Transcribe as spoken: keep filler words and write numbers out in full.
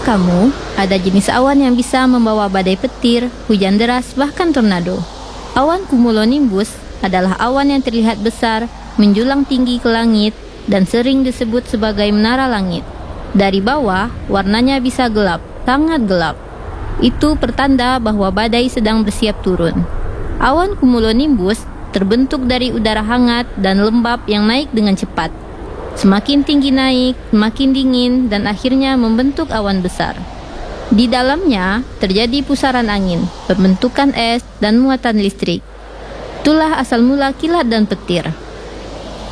kamu, ada jenis awan yang bisa membawa badai petir, hujan deras, bahkan tornado. Awan cumulonimbus adalah awan yang terlihat besar, menjulang tinggi ke langit, dan sering disebut sebagai menara langit. Dari bawah, warnanya bisa gelap, sangat gelap. Itu pertanda bahwa badai sedang bersiap turun. Awan cumulonimbus terbentuk dari udara hangat dan lembab yang naik dengan cepat. Semakin tinggi naik, semakin dingin, dan akhirnya membentuk awan besar. Di dalamnya terjadi pusaran angin, pembentukan es, dan muatan listrik. Itulah asal mula kilat dan petir.